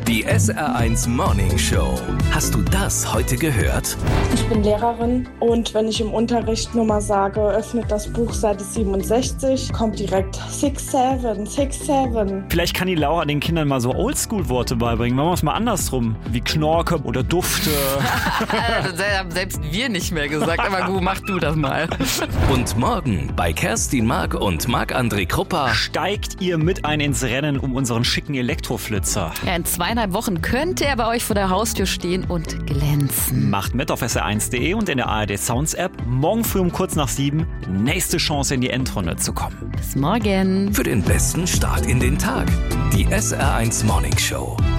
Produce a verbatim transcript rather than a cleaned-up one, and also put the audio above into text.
Die S R eins Morning Show. Hast du das heute gehört? Ich bin Lehrerin und wenn ich im Unterricht nur mal sage, öffnet das Buch Seite siebenundsechzig, kommt direkt six seven, six seven. Vielleicht kann die Laura den Kindern mal so Oldschool-Worte beibringen. Machen wir es mal andersrum. Wie Knorke oder Dufte. Das haben selbst wir nicht mehr gesagt, aber gut, mach du das mal. Und morgen bei Kerstin Mark und Marc-André Kruppa Steigt ihr mit ein ins Rennen um unseren schicken Elektroflitzer. Ja, in zweieinhalb Wochen könnte er bei euch vor der Haustür stehen und glänzen. Macht mit auf S R eins punkt de und in der A R D Sounds App. Morgen früh um kurz nach sieben nächste Chance in die Endrunde zu kommen. Bis morgen. für den besten Start in den Tag. Die S R eins Morning Show.